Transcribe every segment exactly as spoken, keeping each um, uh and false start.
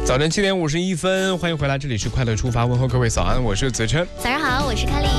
早晨七点五十一分，欢迎回来，这里是快乐出发，问候各位早安，我是子琛。 早上好，我是凯丽。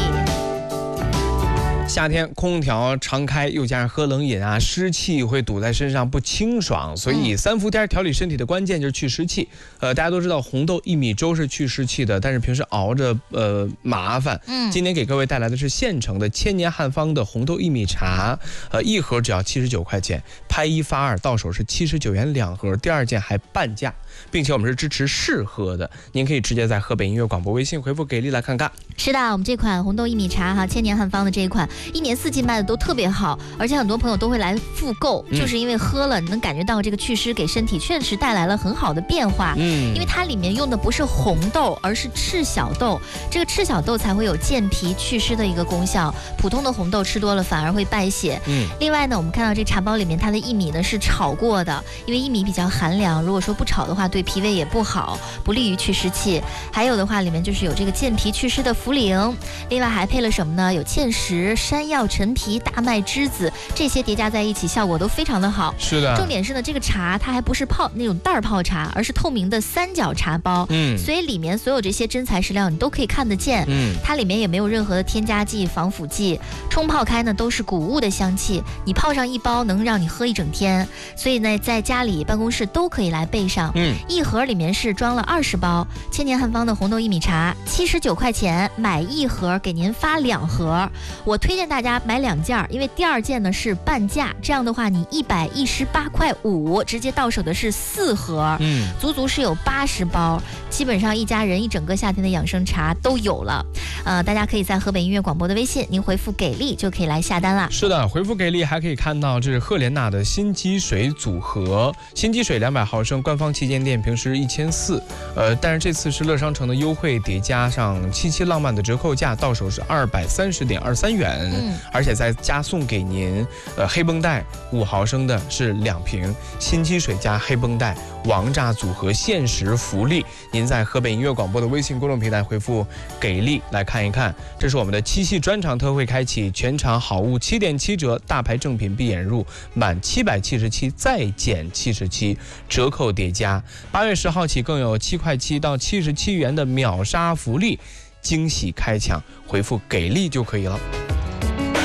夏天空调常开，又加上喝冷饮啊，湿气会堵在身上，不清爽。所以三伏天调理身体的关键就是去湿气。呃，大家都知道红豆薏米粥是去湿气的，但是平时熬着呃麻烦。嗯，今天给各位带来的是现成的千年汉方的红豆薏米茶，呃，一盒只要七十九块钱，拍一发二，到手是七十九元两盒，第二件还半价，并且我们是支持试喝的，您可以直接在河北音乐广播微信回复给力来看看。 是的，我们这款红豆薏米茶哈，千年汉方的这一款，一年四季卖的都特别好，而且很多朋友都会来复购，嗯、就是因为喝了你能感觉到这个祛湿给身体确实带来了很好的变化。嗯，因为它里面用的不是红豆，而是赤小豆，这个赤小豆才会有健脾祛湿的一个功效，普通的红豆吃多了反而会败血。嗯，另外呢，我们看到这茶包里面它的薏米呢是炒过的，因为薏米比较寒凉，如果说不炒的话，对脾胃也不好，不利于祛湿气。还有的话，里面就是有这个健脾祛湿的茯苓，另外还配了什么呢？有芡实、山药、陈皮、大麦、栀子，这些叠加在一起，效果都非常的好。 是的， 重点是呢，这个茶它还不是泡那种袋儿泡茶，而是透明的三角茶包。嗯，所以里面所有这些真材实料你都可以看得见。嗯，它里面也没有任何的添加剂、防腐剂，冲泡开呢都是谷物的香气，你泡上一包能让你喝一整天。所以呢，在家里、办公室都可以来备上。嗯，一盒里面是装了二十包千年汉方的红豆薏米茶，七十九块钱买一盒给您发两盒。我推荐大家买两件，因为第二件呢是半价，这样的话你一百一十八块五直接到手的是四盒，嗯，足足是有八十包，基本上一家人一整个夏天的养生茶都有了。呃，大家可以在河北音乐广播的微信，您回复给力就可以来下单了。 是的，回复给力还可以看到这是赫莲娜的新积水组合，新积水两百毫升，官方旗舰店平时一千四，呃，但是这次是乐商城的优惠叠加上七七浪漫的折扣价，到手是二百三十点二三元，嗯，而且再加送给您呃黑绷带五毫升的是两瓶，新积水加黑绷带王炸组合限时福利，您在河北音乐广播的微信公众平台回复给力来看一看，这是我们的七夕专场特惠开启，全场好物七点七折，大牌正品闭眼入，满七百七十七再减七十七，折扣叠加，八月十号起更有七块七到七十七元的秒杀福利，惊喜开抢，回复给力就可以了。